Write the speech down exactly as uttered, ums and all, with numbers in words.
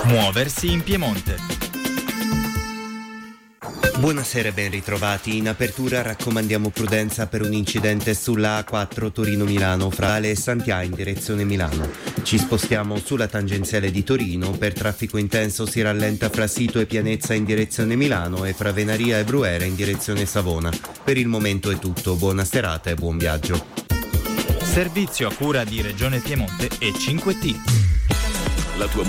Muoversi in Piemonte. Buonasera e ben ritrovati. In apertura raccomandiamo prudenza per un incidente sulla A quattro Torino-Milano fra Ale e Santià in direzione Milano. Ci spostiamo sulla tangenziale di Torino. Per traffico intenso si rallenta fra Sito e Pianezza in direzione Milano e fra Venaria e Bruera in direzione Savona. Per il momento è tutto. Buona serata e buon viaggio. Servizio a cura di Regione Piemonte e cinque T. La tua